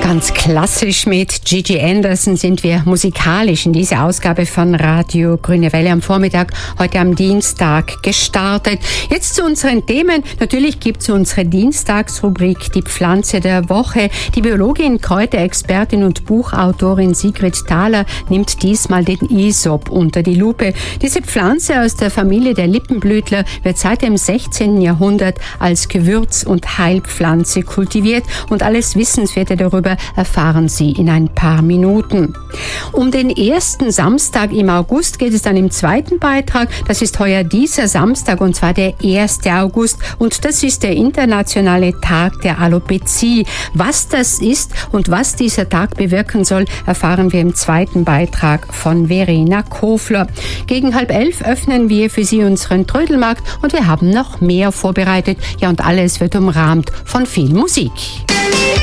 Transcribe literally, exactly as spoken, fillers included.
Ganz klassisch mit Gigi Anderson sind wir musikalisch in diese Ausgabe von Radio Grüne Welle am Vormittag, heute am Dienstag gestartet. Jetzt zu unseren Themen. Natürlich gibt es unsere Dienstagsrubrik Die Pflanze der Woche. Die Biologin, Kräuterexpertin und Buchautorin Sigrid Thaler nimmt diesmal den Isop unter die Lupe. Diese Pflanze aus der Familie der Lippenblütler wird seit dem sechzehnten Jahrhundert als Gewürz- und Heilpflanze kultiviert und alles Wissenswerte darüber erfahren Sie in ein paar Minuten. Um den ersten Samstag im August geht es dann im zweiten Beitrag. Das ist heuer dieser Samstag und zwar der erste August und das ist der internationale Tag der Alopezie. Was das ist und was dieser Tag bewirken soll, erfahren wir im zweiten Beitrag von Verena Kofler. Gegen halb elf öffnen wir für Sie unseren Trödelmarkt und wir haben noch mehr vorbereitet. Ja, und alles wird umrahmt von viel Musik.